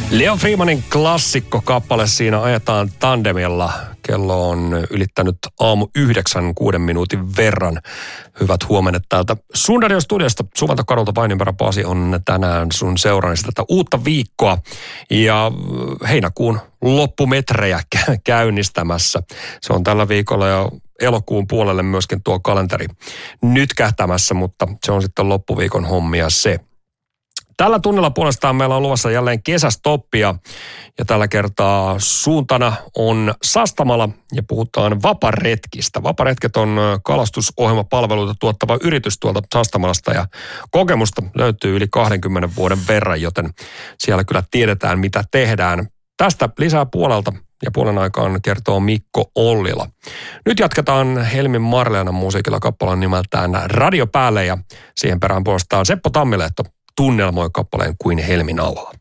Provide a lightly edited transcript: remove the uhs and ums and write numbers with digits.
Leon Freemanin klassikkokappale, siinä ajetaan tandemilla. Kello on ylittänyt aamu 9, 6 minuutin verran. Hyvät huomenet täältä Sundarion studiosta. Suvantokadulta Vainimpärä Pasi on tänään sun seuraannissa tätä uutta viikkoa. Ja heinäkuun loppumetrejä käynnistämässä. Se on tällä viikolla jo elokuun puolelle myöskin tuo kalenteri nytkähtämässä, mutta se on sitten loppuviikon hommia se. Tällä tunnilla puolestaan meillä on luvassa jälleen kesästoppia ja tällä kertaa suuntana on Sastamala ja puhutaan Vaparetkistä. Vaparetket on kalastusohjelmapalveluita tuottava yritys tuolta Sastamalasta ja kokemusta löytyy yli 20 vuoden verran, joten siellä kyllä tiedetään mitä tehdään. Tästä lisää puolelta ja puolen aikaan kertoo Mikko Ollila. Nyt jatketaan Helmin Marleanan musiikilla kappaleen nimeltään Radio päälle ja siihen perään puolestaan Seppo Tammilehto tunnelmoi kappaleen Kuin Helmi nauhaa.